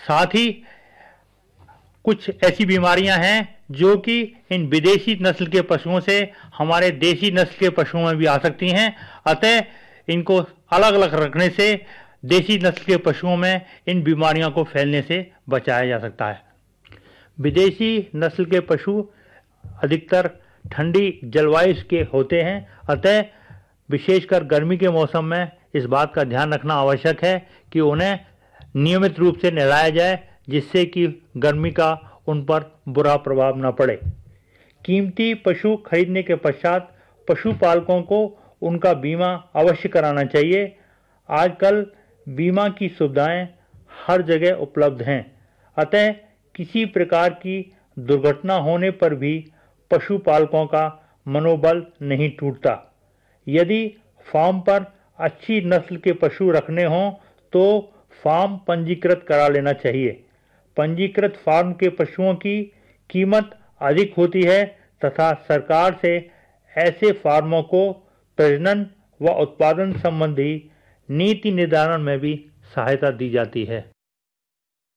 साथ ही कुछ ऐसी बीमारियां हैं जो कि इन विदेशी नस्ल के पशुओं से हमारे देसी नस्ल के पशुओं में भी आ सकती हैं। अतः इनको अलग अलग रखने से देसी नस्ल के पशुओं में इन बीमारियों को फैलने से बचाया जा सकता है। विदेशी नस्ल के पशु अधिकतर ठंडी जलवायु के होते हैं, अतः विशेषकर गर्मी के मौसम में इस बात का ध्यान रखना आवश्यक है कि उन्हें नियमित रूप से नहलाया जाए, जिससे कि गर्मी का उन पर बुरा प्रभाव न पड़े। कीमती पशु खरीदने के पश्चात पशुपालकों को उनका बीमा अवश्य कराना चाहिए। आजकल बीमा की सुविधाएं हर जगह उपलब्ध हैं, अतः किसी प्रकार की दुर्घटना होने पर भी पशुपालकों का मनोबल नहीं टूटता। यदि फार्म पर अच्छी नस्ल के पशु रखने हों तो फार्म पंजीकृत करा लेना चाहिए। पंजीकृत फार्म के पशुओं की कीमत अधिक होती है तथा सरकार से ऐसे फार्मों को प्रजनन व उत्पादन संबंधी नीति निर्धारण में भी सहायता दी जाती है।